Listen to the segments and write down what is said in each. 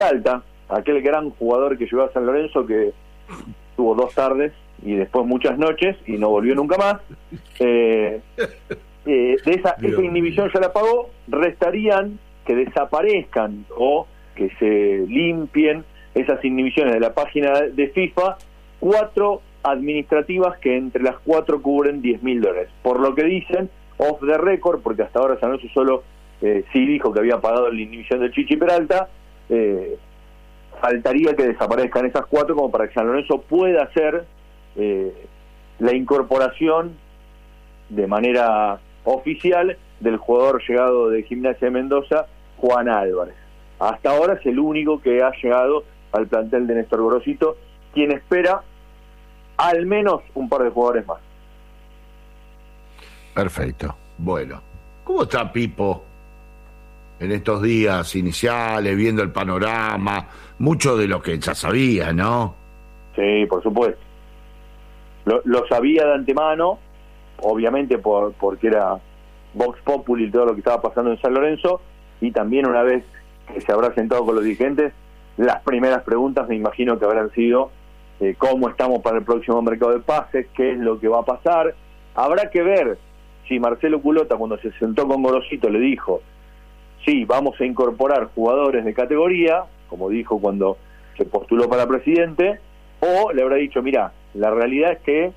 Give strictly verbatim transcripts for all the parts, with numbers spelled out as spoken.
Peralta, aquel gran jugador que llegó a San Lorenzo, que tuvo dos tardes y después muchas noches y no volvió nunca más. Eh, eh, de esa, esa inhibición ya la pagó. Restarían que desaparezcan o que se limpien esas inhibiciones de la página de FIFA, cuatro administrativas que entre las cuatro cubren diez mil dólares. Por lo que dicen, off the record, porque hasta ahora San Lorenzo solo eh, sí dijo que había pagado la inhibición del Chichi Peralta, eh, faltaría que desaparezcan esas cuatro como para que San Lorenzo pueda hacer eh, la incorporación de manera oficial del jugador llegado de Gimnasia de Mendoza, Juan Álvarez. Hasta ahora es el único que ha llegado al plantel de Néstor Gorosito, quien espera al menos un par de jugadores más. Perfecto. Bueno, ¿cómo está Pipo en estos días iniciales, viendo el panorama? Mucho de lo que ya sabía, ¿no? Sí, por supuesto. Lo, lo sabía de antemano, obviamente por porque era Vox Populi y todo lo que estaba pasando en San Lorenzo, y también una vez que se habrá sentado con los dirigentes, las primeras preguntas me imagino que habrán sido eh, cómo estamos para el próximo mercado de pases, qué es lo que va a pasar. Habrá que ver si Marcelo Culota, cuando se sentó con Gorosito, le dijo, sí, vamos a incorporar jugadores de categoría, como dijo cuando se postuló para presidente, o le habrá dicho, mira, la realidad es que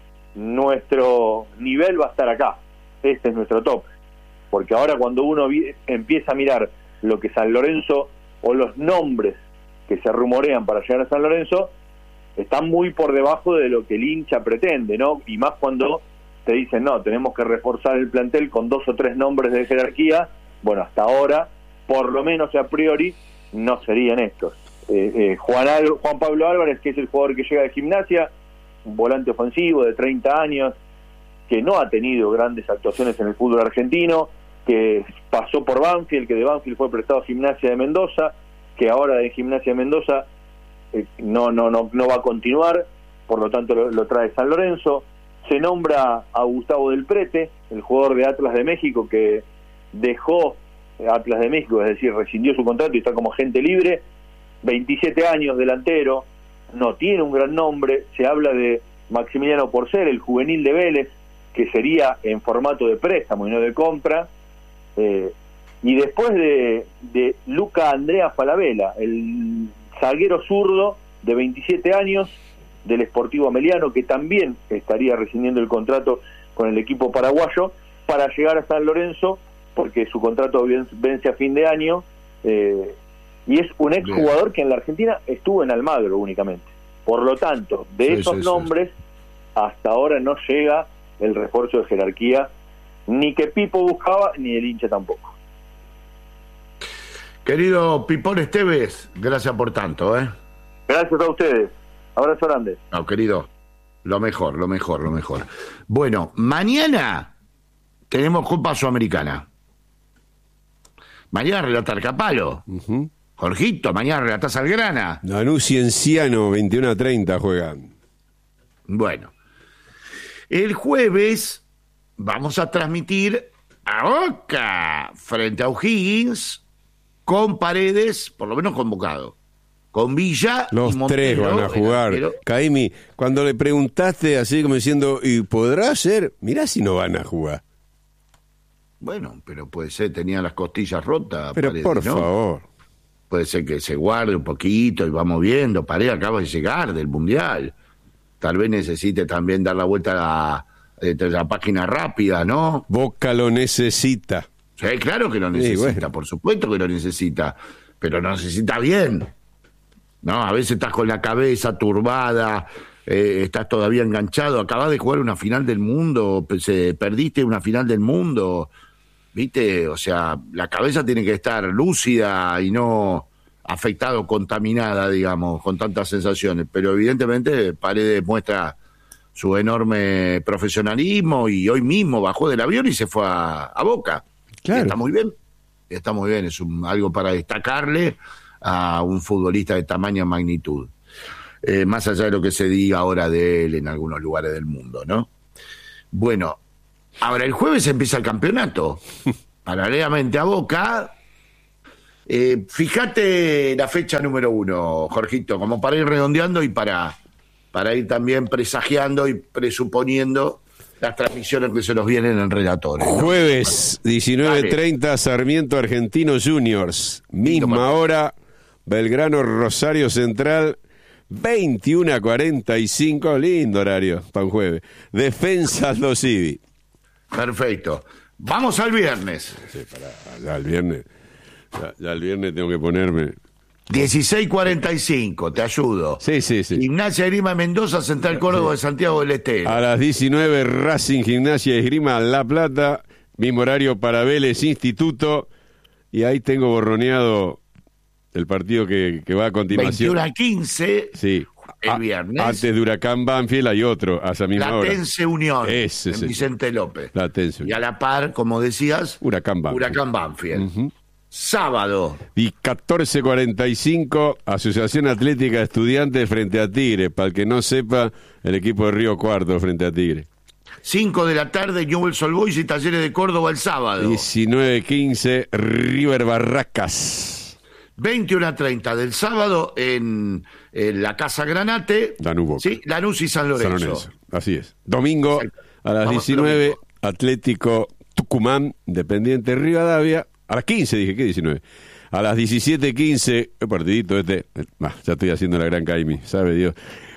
nuestro nivel va a estar acá, este es nuestro tope. Porque ahora cuando uno vi- empieza a mirar lo que San Lorenzo, o los nombres que se rumorean para llegar a San Lorenzo, están muy por debajo de lo que el hincha pretende, ¿no? Y más cuando te dicen, no, tenemos que reforzar el plantel con dos o tres nombres de jerarquía. Bueno, hasta ahora, por lo menos a priori, no serían estos. Eh, eh, Juan, Al- Juan Pablo Álvarez, que es el jugador que llega de Gimnasia, un volante ofensivo de treinta años, que no ha tenido grandes actuaciones en el fútbol argentino, que pasó por Banfield, que de Banfield fue prestado a Gimnasia de Mendoza, que ahora de Gimnasia de Mendoza eh, no, no, no, no va a continuar, por lo tanto lo, lo trae San Lorenzo. Se nombra a Gustavo del Prete, el jugador de Atlas de México, que dejó Atlas de México, es decir, rescindió su contrato y está como agente libre. veintisiete años, delantero, no tiene un gran nombre. Se habla de Maximiliano Porcel, el juvenil de Vélez, que sería en formato de préstamo y no de compra. Eh, y después de, de Luca Andrea Falabella, el zaguero zurdo de veintisiete años del Sportivo Ameliano, que también estaría rescindiendo el contrato con el equipo paraguayo para llegar a San Lorenzo, porque su contrato vence a fin de año, eh, y es un exjugador que en la Argentina estuvo en Almagro únicamente. Por lo tanto, de sí, esos sí, nombres, sí. hasta ahora no llega el refuerzo de jerarquía, ni que Pipo buscaba, ni el hincha tampoco. Querido Pipón Esteves, gracias por tanto, ¿eh? Gracias a ustedes. Abrazo grande. No, querido, lo mejor, lo mejor, lo mejor. Bueno, mañana tenemos Copa Sudamericana. Mañana relata Arcapalo. Uh-huh. Jorgito, mañana relata Salgrana. Lanús Cienciano, veintiuno a treinta juegan. Bueno, el jueves vamos a transmitir a Boca frente a O'Higgins con Paredes, por lo menos convocado. Con Villa Los y Montero, tres van a jugar. delantero. Caimi, cuando le preguntaste así como diciendo, ¿y podrá ser? Mirá si no van a jugar. Bueno, pero puede ser, tenía las costillas rotas. Pero Paredes, por ¿no? favor. Puede ser que se guarde un poquito y vamos viendo. Paredes acaba de llegar del Mundial. Tal vez necesite también dar la vuelta a la, a la página rápida, ¿no? Boca lo necesita. Sí, claro que lo necesita, Sí, bueno. por supuesto que lo necesita, pero lo necesita bien. No, a veces estás con la cabeza turbada, eh, estás todavía enganchado, acabas de jugar una final del mundo, se, perdiste una final del mundo, ¿viste? O sea, la cabeza tiene que estar lúcida y no afectada o contaminada, digamos, con tantas sensaciones. Pero evidentemente Paredes muestra su enorme profesionalismo y hoy mismo bajó del avión y se fue a, a Boca. Claro. Y está muy bien, está muy bien, es un, algo para destacarle a un futbolista de tamaño y magnitud. Eh, más allá de lo que se diga ahora de él en algunos lugares del mundo, ¿no? Bueno, ahora el jueves empieza el campeonato. Paralelamente a Boca, Eh, fíjate la fecha número uno, Jorgito, como para ir redondeando y para, para ir también presagiando y presuponiendo las transmisiones que se nos vienen en Relatores, ¿no? Jueves, diecinueve treinta, Sarmiento Argentino Juniors. Misma hora, Belgrano Rosario Central, veintiuno cuarenta y cinco. Lindo horario para un jueves. Defensa Aldo Civi. Perfecto. Vamos al viernes. Sí, pará, ya el viernes. Ya, ya el viernes tengo que ponerme. dieciséis cuarenta y cinco, te ayudo. Sí, sí, sí. Gimnasia Esgrima Mendoza, Central Córdoba de Santiago del Estero. A las diecinueve, Racing Gimnasia Esgrima La Plata. Mismo horario para Vélez Instituto. Y ahí tengo borroneado el partido que, que va a continuación. veintiuno a quince. Sí. El viernes. Antes de Huracán Banfield hay otro a esa misma hora. Latense Unión. Ese, en sí. Vicente López. Latense Y a la par, como decías, Huracán Banfield. Huracán Banfield. Uh-huh. Sábado. Y catorce cuarenta y cinco, Asociación Atlética de Estudiantes frente a Tigre. Para el que no sepa, el equipo de Río Cuarto frente a Tigre. cinco de la tarde, Newell's Old Boys y Talleres de Córdoba el sábado. diecinueve quince, River Barracas. veintiuno a treinta del sábado en, en la Casa Granate. Lanús Boca. Sí, Lanús y San Lorenzo. San Lorenzo. Así es. Domingo a las Vamos, diecinueve, domingo. Atlético Tucumán, Independiente Rivadavia. A las quince dije, ¿qué diecinueve? A las diecisiete quince, qué partidito este. Bah, ya estoy haciendo la gran Caimi, sabe Dios.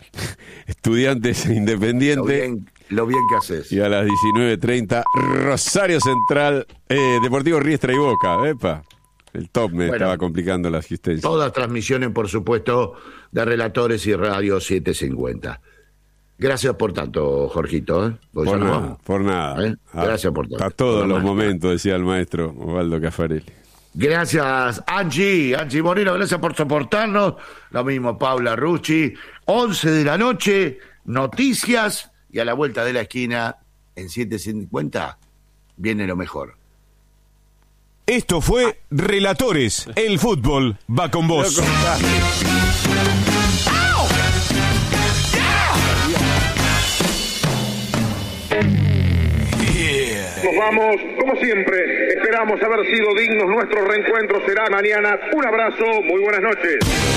Estudiantes Independiente. Lo bien, lo bien que haces. Y a las diecinueve treinta, Rosario Central, eh, Deportivo Riestra y Boca. Epa, el top me Bueno, estaba complicando la asistencia. Todas transmisiones, por supuesto, de Relatores y Radio setecientos cincuenta. Gracias por tanto, Jorgito. ¿eh? Por Ya nos nada, vamos. por nada. ¿Eh? Gracias por tanto. A todos Por los más. momentos, decía el maestro Osvaldo Caffarelli. Gracias, Angie. Angie Moreno, gracias por soportarnos. Lo mismo, Paula Rucci. once de la noche, noticias. Y a la vuelta de la esquina, en setecientos cincuenta, viene lo mejor. Esto fue Relatores. El fútbol va con vos. Nos vamos, como siempre, esperamos haber sido dignos. Nuestro reencuentro será mañana. Un abrazo, muy buenas noches.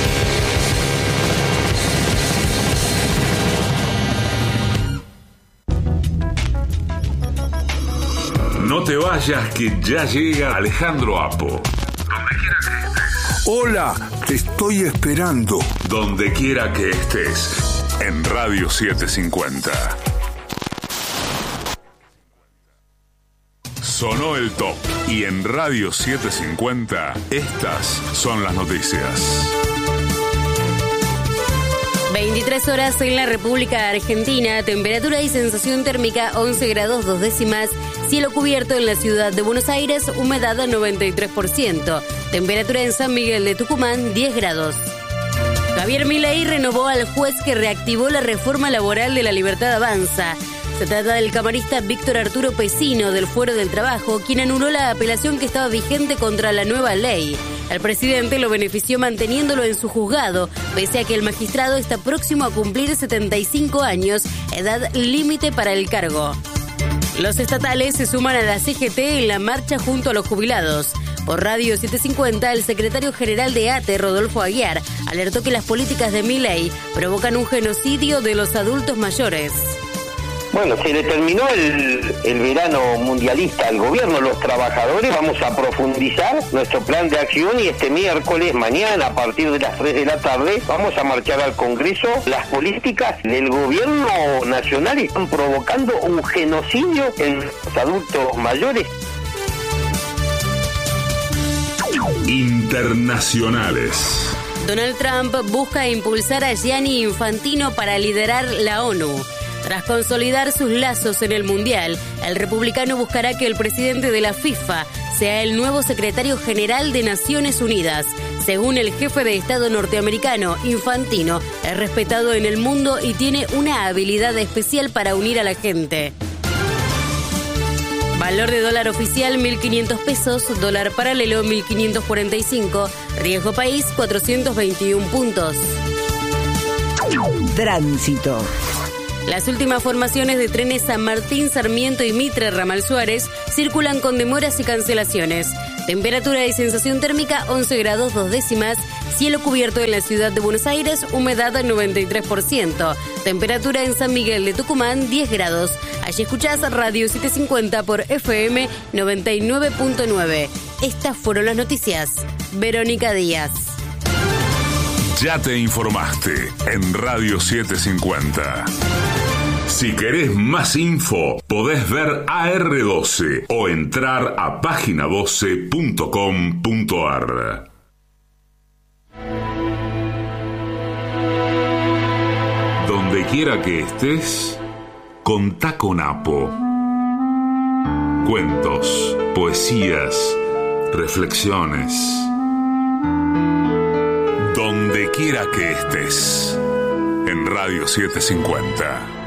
No te vayas, que ya llega Alejandro Apo. Hola, te estoy esperando. Donde quiera que estés, en Radio setecientos cincuenta. Sonó el top. Y en Radio setecientos cincuenta, estas son las noticias. veintitrés horas en la República Argentina, temperatura y sensación térmica once grados dos décimas, cielo cubierto en la ciudad de Buenos Aires, humedad noventa y tres por ciento, temperatura en San Miguel de Tucumán diez grados. Javier Milei renovó al juez que reactivó la reforma laboral de La Libertad Avanza. Se trata del camarista Víctor Arturo Pesino del Fuero del Trabajo, quien anuló la apelación que estaba vigente contra la nueva ley. El presidente lo benefició manteniéndolo en su juzgado, pese a que el magistrado está próximo a cumplir setenta y cinco años, edad límite para el cargo. Los estatales se suman a la C G T en la marcha junto a los jubilados. Por Radio setecientos cincuenta, el secretario general de A T E, Rodolfo Aguiar, alertó que las políticas de Milei provocan un genocidio de los adultos mayores. Bueno, se le terminó el, el verano mundialista al gobierno, los trabajadores. Vamos a profundizar nuestro plan de acción y este miércoles, mañana, a partir de las tres de la tarde, vamos a marchar al Congreso. Las políticas del gobierno nacional están provocando un genocidio en los adultos mayores. Internacionales. Donald Trump busca impulsar a Gianni Infantino para liderar la ONU. Tras consolidar sus lazos en el Mundial, el republicano buscará que el presidente de la FIFA sea el nuevo secretario general de Naciones Unidas. Según el jefe de Estado norteamericano, Infantino es respetado en el mundo y tiene una habilidad especial para unir a la gente. Valor de dólar oficial mil quinientos pesos, dólar paralelo mil quinientos cuarenta y cinco, riesgo país cuatrocientos veintiuno puntos. Tránsito. Las últimas formaciones de trenes San Martín, Sarmiento y Mitre Ramal Suárez circulan con demoras y cancelaciones. Temperatura y sensación térmica once grados dos décimas. Cielo cubierto en la ciudad de Buenos Aires, humedad noventa y tres por ciento. Temperatura en San Miguel de Tucumán, diez grados. Allí escuchás Radio setecientos cincuenta por F M noventa y nueve punto nueve. Estas fueron las noticias. Verónica Díaz. Ya te informaste en Radio setecientos cincuenta. Si querés más info, podés ver A R doce o entrar a página doce punto com punto a r. Donde quiera que estés, contá con Apo. Cuentos, poesías, reflexiones. Donde quiera que estés, en Radio setecientos cincuenta.